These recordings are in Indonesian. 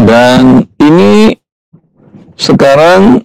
Dan ini sekarang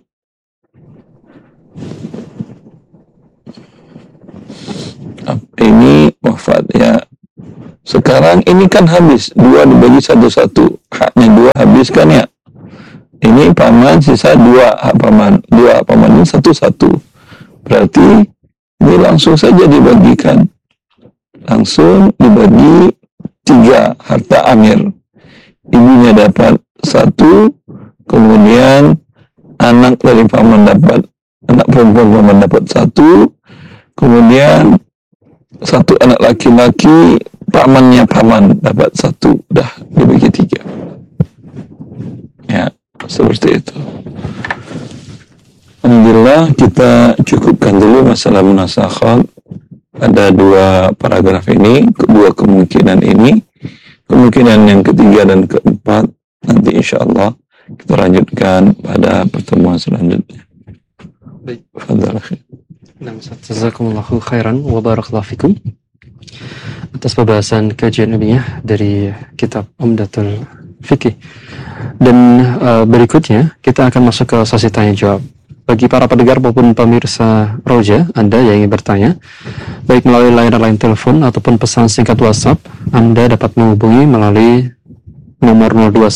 ini wafat ya. Sekarang ini kan habis 2 dibagi 1-1, haknya 2 habis kan ya. Ini paman sisa 2 hak paman, 2 paman ini 1-1. Berarti ini langsung saja dibagikan, langsung dibagi 3 harta amir. Ibunya dapat 1, kemudian anak dari paman dapat, anak perempuan paman dapat 1, kemudian 1 anak laki-laki pamannya paman dapat 1, dah dibagi 3. Ya, seperti itu. Alhamdulillah, kita cukupkan dulu masalah munasakhat. Ada 2 paragraf ini, kedua kemungkinan ini. Kemungkinan yang ketiga dan keempat nanti insyaallah kita lanjutkan pada pertemuan selanjutnya. Baik. Fadhal. Jazakumullahu khairan wa barakallahu fikum atas pembahasan kajian ilmiah dari kitab Umdatul Fiqih. Dan berikutnya kita akan masuk ke sesi tanya jawab. Bagi para pendengar maupun pemirsa Roja, Anda yang ingin bertanya, baik melalui line telepon ataupun pesan singkat WhatsApp, Anda dapat menghubungi melalui nomor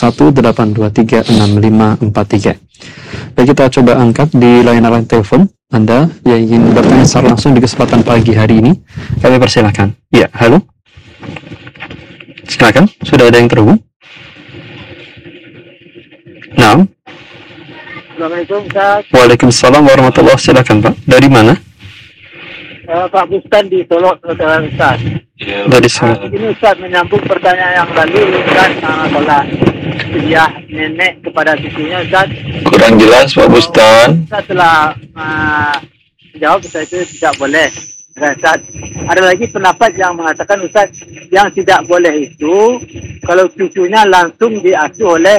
0218236543. Baik, kita coba angkat di line telepon. Anda yang ingin bertanya secara langsung di kesempatan pagi hari ini, kami persilakan. Ya, halo. Silakan, sudah ada yang terhubung? Nah. Assalamualaikum Ustaz. Waalaikumsalam warahmatullahi wabarakatuh. Silakan Pak. Dari mana? Pak Bustan di Solo, Ustaz. Dari Solo. Ini Ustaz menyambung pertanyaan yang lalu Ustaz soal hadiah nenek kepada cucunya Ustaz. Kurang jelas Pak Bustan. Ustaz telah jawab Ustaz itu tidak boleh. Ustaz, ada lagi pendapat yang mengatakan Ustaz yang tidak boleh itu kalau cucunya langsung diasuh oleh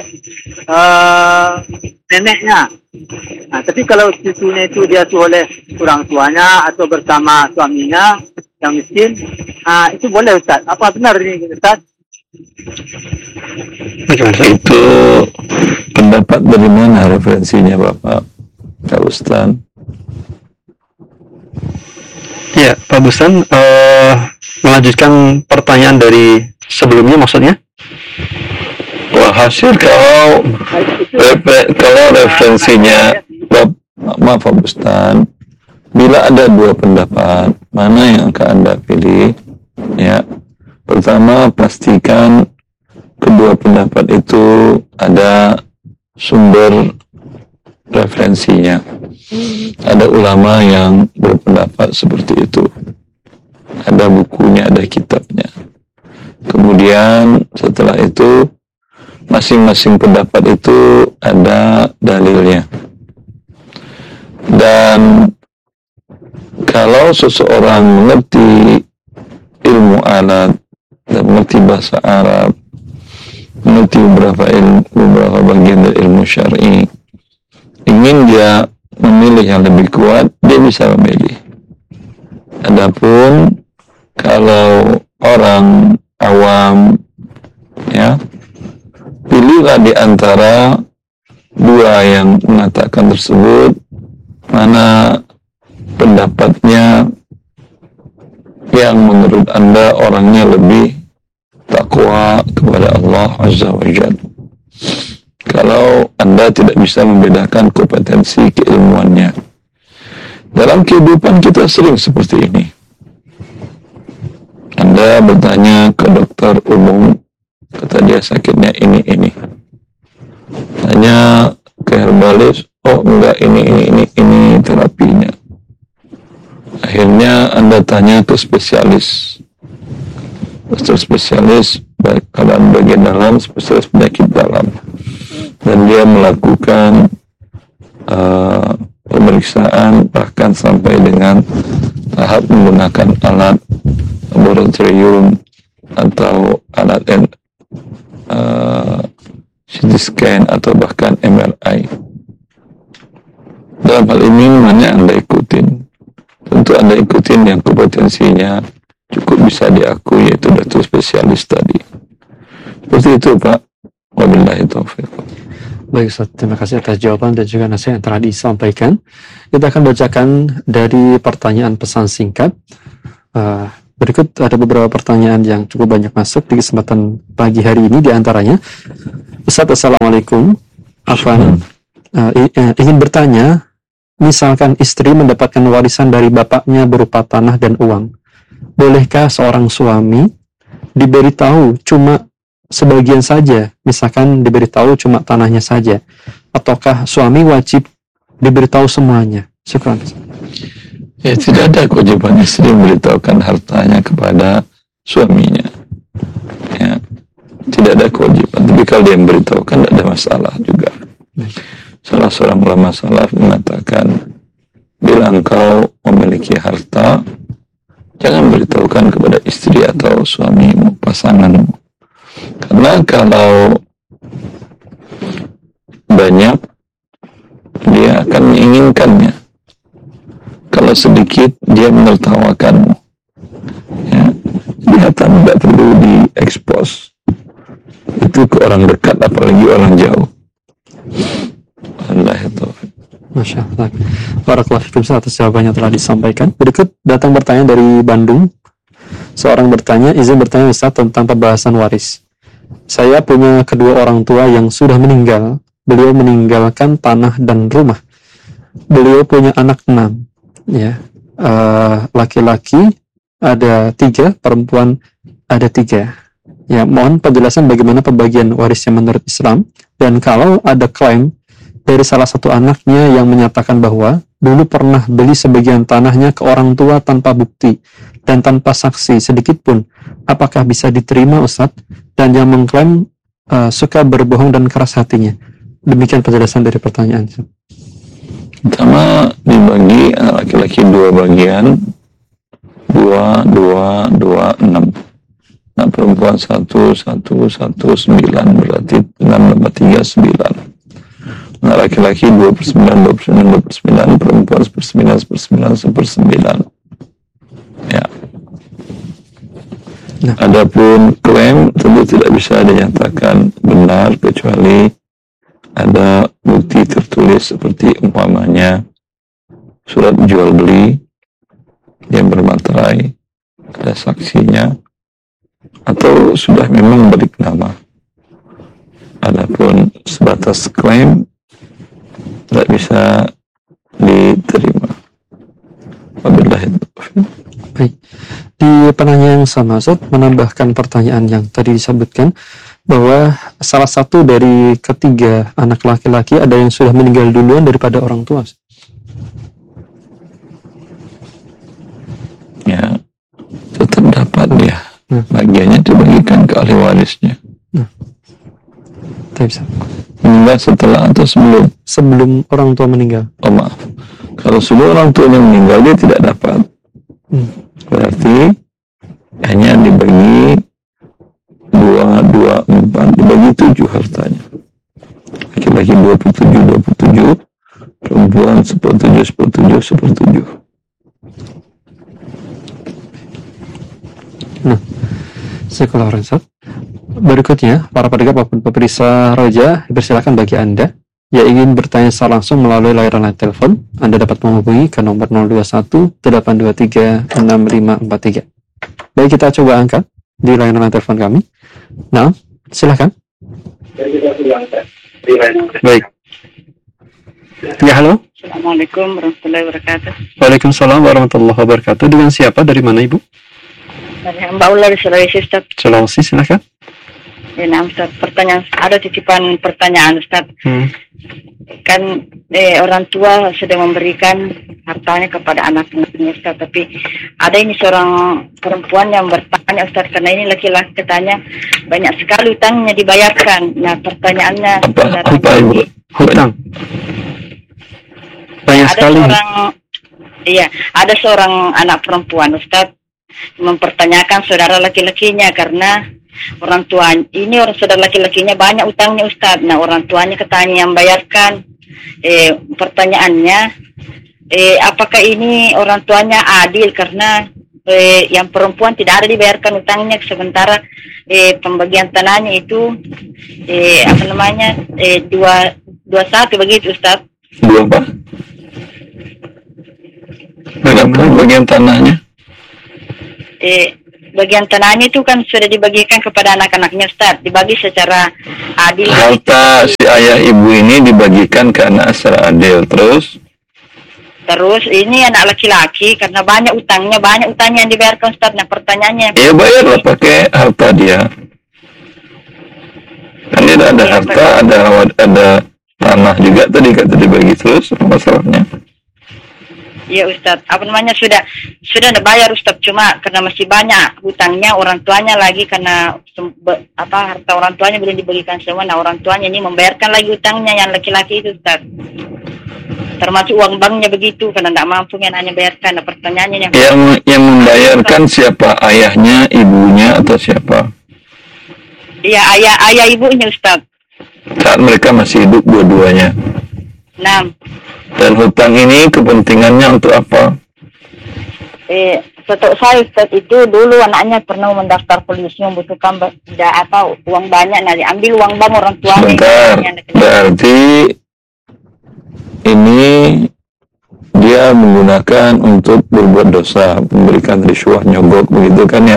neneknya. Nah, tapi kalau cucunya itu diasuh oleh orang tuanya atau bersama suaminya yang miskin, itu boleh Ustaz. Apa benar ini Ustaz? Itu pendapat dari mana referensinya Bapak Ustaz? Ya, Pak Bustan, melanjutkan pertanyaan dari sebelumnya maksudnya? Wah, hasil kalau referensinya, maaf Pak Bustan, bila ada 2 pendapat, mana yang akan Anda pilih? Ya, pertama pastikan kedua pendapat itu ada sumber referensinya. Ada ulama yang berpendapat seperti itu. Ada bukunya, ada kitabnya. Kemudian setelah itu masing-masing pendapat itu ada dalilnya. Dan kalau seseorang mengerti ilmu alat dan mengerti bahasa Arab, mengerti beberapa bagian dari ilmu syar'i, ingin dia memilih yang lebih kuat, dia bisa memilih. Adapun kalau orang awam, ya, pilihlah di antara 2 yang mengatakan tersebut, mana pendapatnya yang menurut Anda orangnya lebih takwa kepada Allah Azza wa Jalla. Kalau Anda tidak bisa membedakan kompetensi keilmuannya. Dalam kehidupan kita sering seperti ini. Anda bertanya ke dokter umum, kata dia sakitnya ini. Tanya ke herbalis, oh enggak, ini terapinya. Akhirnya Anda tanya ke spesialis. Dokter spesialis bagian dalam, spesialis penyakit dalam. Dan dia melakukan pemeriksaan bahkan sampai dengan tahap menggunakan alat laboratorium atau alat CT scan atau bahkan MRI. Dalam hal ini mana Anda ikutin? Tentu Anda ikutin yang kompetensinya cukup bisa diakui, yaitu dokter spesialis tadi. Seperti itu Pak. Wabillahi taufiq. Baik Ustaz, terima kasih atas jawaban dan juga nasihat yang telah disampaikan. Kita akan bacakan dari pertanyaan pesan singkat. Berikut ada beberapa pertanyaan yang cukup banyak masuk di kesempatan pagi hari ini. Di antaranya, Ustaz, Assalamualaikum. Afwan, ingin bertanya, misalkan istri mendapatkan warisan dari bapaknya berupa tanah dan uang, bolehkah seorang suami diberitahu cuma sebagian saja, misalkan diberitahu cuma tanahnya saja, ataukah suami wajib diberitahu semuanya? Syukran. Ya, tidak ada kewajiban istri memberitahukan hartanya kepada suaminya. Ya, tidak ada kewajiban. Tapi kalau dia memberitahukan, tidak ada masalah juga. Salah seorang ulama salaf mengatakan, bila engkau memiliki harta, jangan beritahukan kepada istri atau suamimu, pasanganmu. Karena kalau banyak, dia akan menginginkannya. Kalau sedikit, dia menertawakanmu. Ya, kelihatan tidak perlu diekspos. Itu ke orang dekat, apalagi orang jauh. Allah itu. Masya Allah. Barakallahu fikum atas jawabannya telah disampaikan. Berikut datang pertanyaan dari Bandung. Seorang bertanya, izin bertanya Ustaz tentang pembahasan waris. Saya punya kedua orang tua yang sudah meninggal. Beliau meninggalkan tanah dan rumah. Beliau punya anak 6. Ya, laki-laki ada 3, perempuan ada 3. Ya, mohon penjelasan bagaimana pembagian warisnya menurut Islam, dan kalau ada klaim dari salah satu anaknya yang menyatakan bahwa dulu pernah beli sebagian tanahnya ke orang tua tanpa bukti dan tanpa saksi sedikit pun, apakah bisa diterima Ustadz? Dan yang mengklaim suka berbohong dan keras hatinya. Demikian penjelasan dari pertanyaan. Pertama, dibagi laki-laki 2 bagian, 2, 2, 2, 6. Nah, perempuan 1, 1, 1, 9, berarti 6 tambah 3, 9. Nah, laki-laki 2/9, 2/9, 2/9, perempuan 1/9, 1/9, 1/9. Ya. Nah. Adapun klaim tentu tidak bisa dinyatakan benar kecuali ada bukti tertulis seperti umpamanya surat jual beli yang bermaterai, ada saksinya, atau sudah memang balik nama. Adapun sebatas klaim tidak bisa diterima. Wabillahi taufiq. Baik. Di penanya yang sama, Ustaz menambahkan pertanyaan yang tadi disebutkan bahwa salah satu dari ketiga anak laki-laki ada yang sudah meninggal duluan daripada orang tua. Ya, tetap dapat dia. Bagiannya dibagikan ke ahli warisnya. Tidak bisa. Meninggal setelah atau sebelum? Sebelum orang tua meninggal. Oh maaf. Kalau sebelum orang tuanya meninggal dia tidak dapat. Berarti hanya dibagi 2, 2, 4, dibagi 7 hartanya. Laki-laki 27, 27, perempuan 17, 17, 17. Nah, sekolah Ustaz. Berikutnya, para pendengar maupun pemirsa Roja, dipersilakan bagi Anda yang ingin bertanya secara langsung melalui layanan telepon, Anda dapat menghubungi ke nomor 021 823 6543. Baik, kita coba angkat di layanan telepon kami. Nah, silakan. Baik. Ya, halo. Assalamualaikum warahmatullahi wabarakatuh. Waalaikumsalam warahmatullahi wabarakatuh. Dengan siapa? Dari mana, Ibu? Dari Mbak Ula di Sulawesi, Ustaz. Sulawesi, silakan. Ya, nah, Ustaz, ada titipan pertanyaan, Ustaz. Kan orang tua sudah memberikan hartanya kepada anak-anaknya, Ustaz, tapi ada ini seorang perempuan yang bertanya, Ustaz, karena ini laki-laki katanya banyak sekali utangnya dibayarkan. Nah, pertanyaannya Apa Ibu? Hutang. Banyak sekali. Ada seorang anak perempuan, Ustaz, mempertanyakan saudara laki-lakinya karena orang tua ini saudara laki-lakinya banyak utangnya, Ustaz. Nah, orang tuanya katanya yang bayarkan. Pertanyaannya, apakah ini orang tuanya adil karena yang perempuan tidak ada dibayarkan utangnya, sementara pembagian tanahnya itu dua satu begitu Ustaz. Dua apa? Berapa bagian tanahnya? Bagian tanahnya itu kan sudah dibagikan kepada anak-anaknya Ustaz, dibagi secara adil. Harta si ayah ibu ini dibagikan ke anak secara adil. Terus ini anak laki-laki karena banyak utangnya yang dibayarkan Ustaz. Nah pertanyaannya, ya bayarlah pakai harta dia. Kan dia ada harta, ada tanah juga tadi kata dibagi. Terus masalahnya? Iya Ustaz, sudah bayar Ustaz, cuma karena masih banyak hutangnya orang tuanya lagi, karena harta orang tuanya belum dibagikan semua. Nah orang tuanya ini membayarkan lagi hutangnya yang laki-laki itu Ustaz, termasuk uang banknya begitu, karena tidak mampu yang hanya bayarkan. Nah pertanyaannya yang membayarkan siapa? Ayahnya, ibunya, atau siapa? Iya ayah ibunya Ustaz, saat mereka masih hidup dua-duanya. Nah, dan hutang ini kepentingannya untuk apa? Setahu saya Ustaz, itu dulu anaknya pernah mendaftar polisi, membutuhkan uang banyak, nah diambil uang bank orang tuanya. Sebentar, berarti ini dia menggunakan untuk berbuat dosa, memberikan riswah, nyogok, begitu kan ya?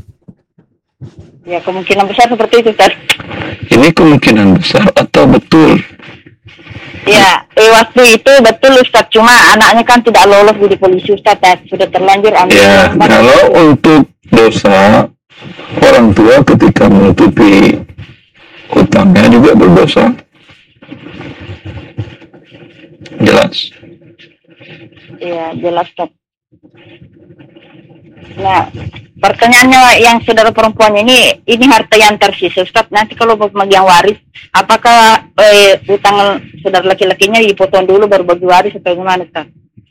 Ya kemungkinan besar seperti itu Ustaz. Ini kemungkinan besar atau betul? Ya, waktu itu betul Ustaz, cuma anaknya kan tidak lolos di polisi Ustaz, sudah terlanjur ambil. Ya, kalau untuk dosa, orang tua ketika menutupi hutangnya juga berdosa. Jelas? Iya, jelas Ustaz. Nah, pertanyaannya yang saudara perempuan ini harta yang tersisa Ustaz, nanti kalau pembagian waris, apakah utang saudara laki-lakinya dipotong dulu baru bagi waris atau gimana Ustaz?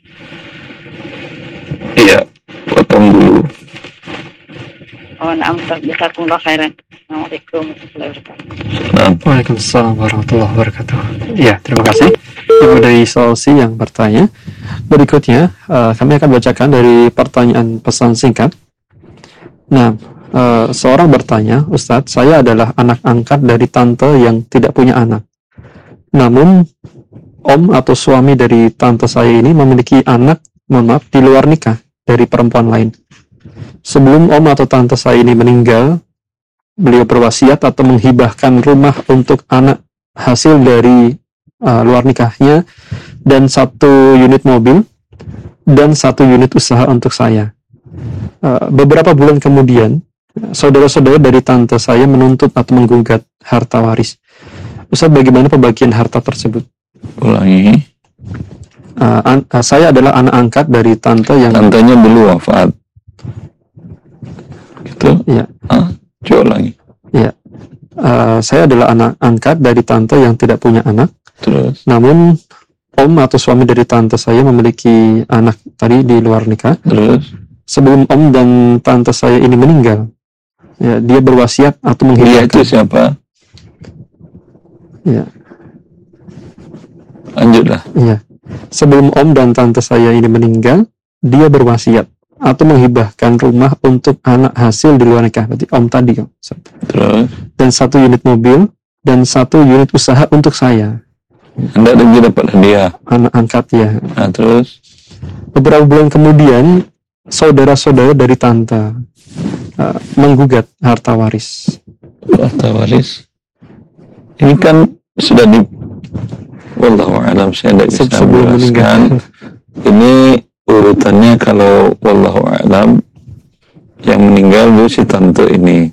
Iya, potong dulu. Oh, nah Ustaz, jazakumullah khairan. Assalamualaikum warahmatullahi wabarakatuh. Waalaikumsalam warahmatullahi wabarakatuh. Ya, terima kasih dari solusi yang bertanya. Berikutnya, kami akan bacakan dari pertanyaan pesan singkat. Nah, seorang bertanya, Ustadz, saya adalah anak angkat dari tante yang tidak punya anak. Namun, om atau suami dari tante saya ini memiliki anak, di luar nikah dari perempuan lain. Sebelum om atau tante saya ini meninggal, beliau berwasiat atau menghibahkan rumah untuk anak hasil dari luar nikahnya, dan 1 unit mobil, dan 1 unit usaha untuk saya. Beberapa bulan kemudian, saudara-saudara dari tante saya menuntut atau menggugat harta waris. Ustaz, bagaimana pembagian harta tersebut? Ulangi. Saya adalah anak angkat dari tante yang... Tantenya dulu wafat. Gitu? Iya. Coba ulangi. Iya. Saya adalah anak angkat dari tante yang tidak punya anak. Terus? Namun, om atau suami dari tante saya memiliki anak tadi di luar nikah. Terus? Sebelum om dan tante saya ini meninggal, ya, dia berwasiat atau menghibahkan. Dia itu siapa? Ya. Lanjutlah. Iya. Sebelum om dan tante saya ini meninggal, dia berwasiat atau menghibahkan rumah untuk anak hasil di luar nikah. Berarti om tadi kan. Terus? Dan 1 unit mobil dan 1 unit usaha untuk saya. Anda lagi dapat hadiah. Anak angkat ya. Nah, terus? Beberapa bulan kemudian, saudara-saudara dari tante menggugat harta waris. Harta waris? Ini kan sudah di... Wallahu a'lam, saya tidak bisa menjelaskan. Ini urutannya kalau wallahu a'lam, yang meninggal itu si tante ini.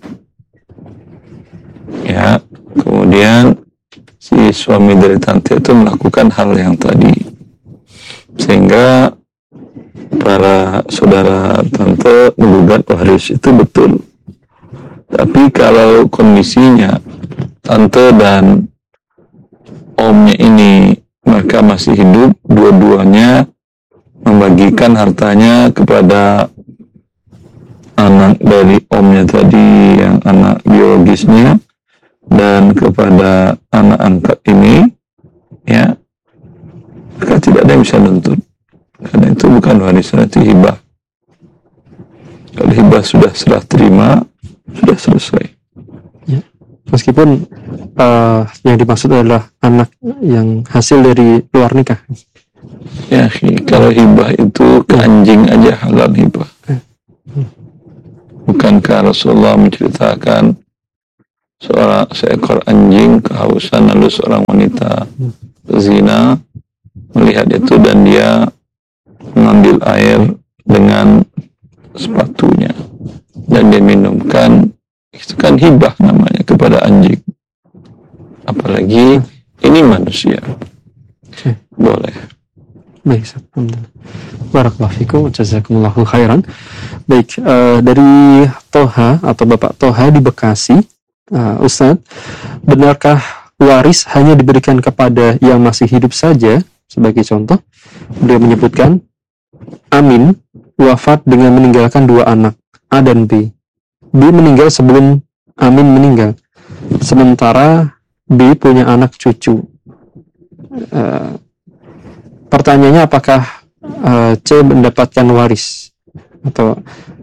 Ya, kemudian si suami dari tante itu melakukan hal yang tadi, sehingga para saudara tante menggugat waris, itu betul. Tapi kalau kondisinya tante dan omnya ini mereka masih hidup, dua-duanya membagikan hartanya kepada anak dari omnya tadi yang anak biologisnya dan kepada anak angkat ini, ya, maka tidak ada yang bisa nuntut, karena itu bukan warisan, itu hibah. Kalau hibah sudah serah terima, sudah selesai. Ya. Meskipun yang dimaksud adalah anak yang hasil dari luar nikah. Ya, kalau hibah itu ke anjing aja halal hibah. Bukankah Rasulullah menceritakan seekor anjing kehausan, lalu seorang wanita zina melihat itu dan dia mengambil air dengan sepatunya dan dia minumkan, itu kan hibah namanya kepada anjing. Apalagi ini manusia. Boleh. Baik, alhamdulillah. Barakallahu fikum, jazakumullahu khairan. Baik, dari Toha atau Bapak Toha di Bekasi, Ustadz, benarkah waris hanya diberikan kepada yang masih hidup saja? Sebagai contoh, beliau menyebutkan Amin wafat dengan meninggalkan 2 anak, A dan B. B meninggal sebelum Amin meninggal, sementara B punya anak cucu. Pertanyaannya, apakah C mendapatkan waris atau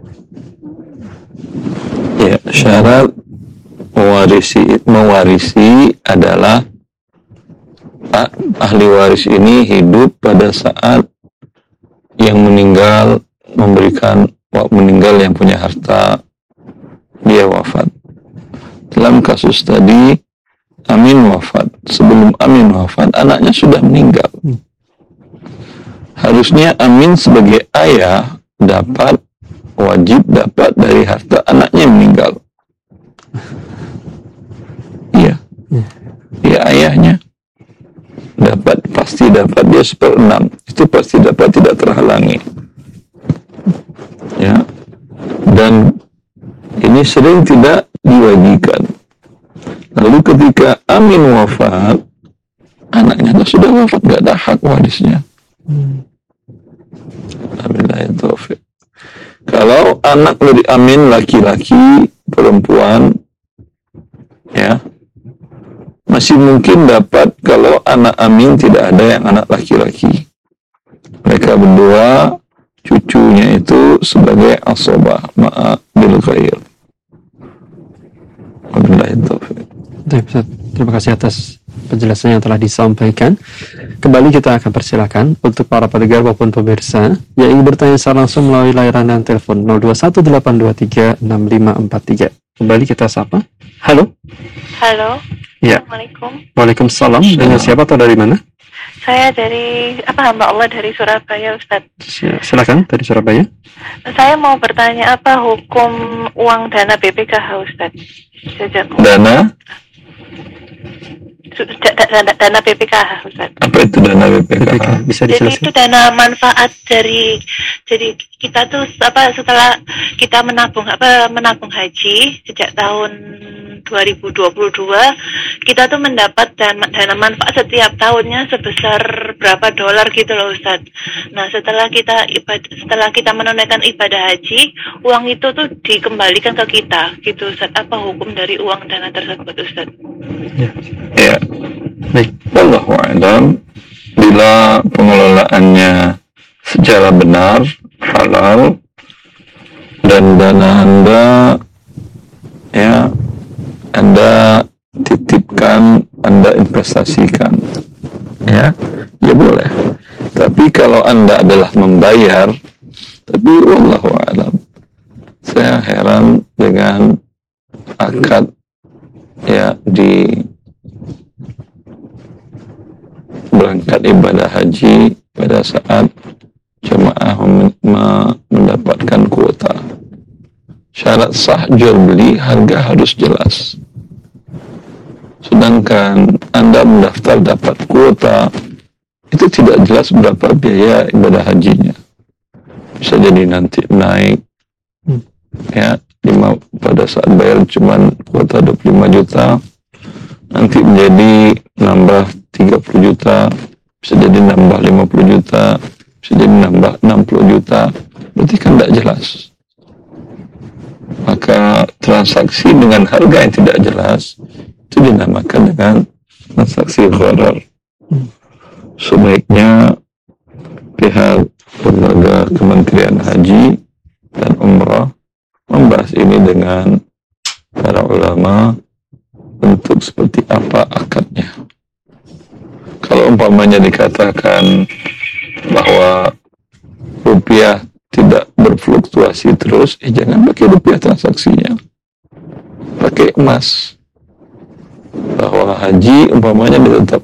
ya, syarat mewarisi adalah ahli waris ini hidup pada saat yang meninggal meninggal yang punya harta dia wafat. Dalam kasus tadi Amin wafat, sebelum Amin wafat anaknya sudah meninggal. Harusnya Amin sebagai ayah wajib dapat dari harta anaknya yang meninggal. Iya. Ya, ayahnya pasti dapat, dia 1/6. Itu pasti dapat, tidak terhalangi. Ya. Dan ini sering tidak diwajikan. Lalu ketika Amin wafat, anaknya sudah wafat, gak ada hak warisnya. Alhamdulillah, taufik. Kalau anak dari Amin laki-laki, perempuan, ya, masih mungkin dapat kalau anak Amin tidak ada yang anak laki-laki. Mereka berdua, cucunya itu sebagai asobah, ma'a bil khair. Alhamdulillah, taufik. Terima kasih atas penjelasan yang telah disampaikan. Kembali kita akan persilakan untuk para pendengar maupun pemirsa yang ingin bertanya secara langsung melalui layanan telepon 0218236543. Kembali kita sapa. Halo. Halo. Ya. Assalamualaikum. Waalaikumsalam. Dengan siapa atau dari mana? Saya dari hamba Allah dari Surabaya, Ustaz. Silakan, dari Surabaya. Saya mau bertanya, apa hukum uang dana BPKH, Ustaz? Dana BPKH, Ustaz. apa itu dana BPKH? Bisa Jadi dijelaskan? itu dana manfaat jadi kita tuh setelah kita menabung haji sejak tahun 2022, kita tuh mendapat dana manfaat setiap tahunnya sebesar berapa dolar gitu loh, Ustaz. Nah, setelah kita menunaikan ibadah haji, uang itu tuh dikembalikan ke kita gitu, Ustaz. Apa hukum dari uang dana tersebut, Ustaz? Ya. Baik. Wallahu a'lam. Bila pengelolaannya secara benar, halal, dan dana Anda titipkan, Anda investasikan, ya boleh. Tapi kalau Anda adalah membayar, tapi wallahu a'lam, saya heran dengan akad di berangkat ibadah haji pada saat jemaah mendapatkan kuota. Syarat sah jual beli, harga harus jelas. Sedangkan Anda mendaftar dapat kuota, itu tidak jelas berapa biaya ibadah hajinya. Bisa jadi nanti naik, pada saat bayar cuma kuota 25 juta, nanti menjadi nambah 30 juta, bisa jadi nambah 50 juta, bisa jadi nambah 60 juta, berarti kan tidak jelas. Maka transaksi dengan harga yang tidak jelas itu dinamakan dengan transaksi gharar. Sebaiknya pihak lembaga Kementerian Haji dan Umrah membahas ini dengan para ulama untuk seperti apa akadnya. Kalau umpamanya dikatakan bahwa rupiah tidak berfluktuasi terus, jangan pakai rupiah transaksinya, pakai emas. Bahwa haji umpamanya ditetap